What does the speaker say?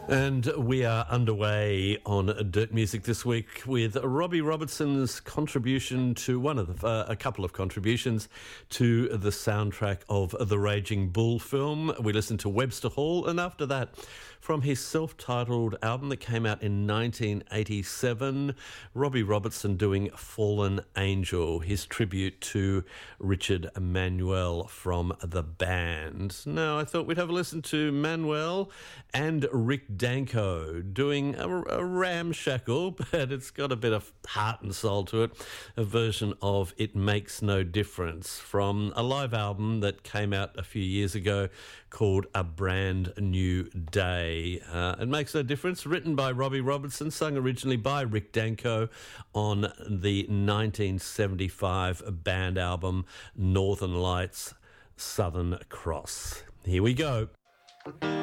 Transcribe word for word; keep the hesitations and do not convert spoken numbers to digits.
And we are underway on Dirt Music this week with Robbie Robertson's contribution to one of the, uh, a couple of contributions to the soundtrack of the Raging Bull film. We listened to Webster Hall, and after that, from his self-titled album that came out in nineteen eighty-seven, Robbie Robertson doing Fallen Angel, his tribute to Richard Manuel from the band. Now, I thought we'd have a listen to Manuel and Rick Danko doing a, a ramshackle, but it's got a bit of heart and soul to it, a version of It Makes No Difference from a live album that came out a few years ago called A Brand New Day. Uh, it Makes No Difference, written by Robbie Robertson, sung originally by Rick Danko on the nineteen seventy-five band album Northern Lights, Southern Cross. Here we go.